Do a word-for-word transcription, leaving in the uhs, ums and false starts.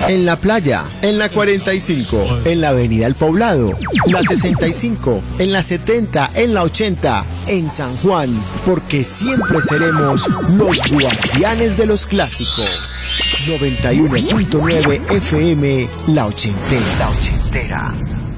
en la playa, en la cuarenta y cinco, en la avenida El Poblado, la sesenta y cinco, en la setenta, en la ochenta, en San Juan, porque siempre seremos los guardianes de los clásicos. noventa y uno punto nueve F M, La Ochentera. La Ochentera.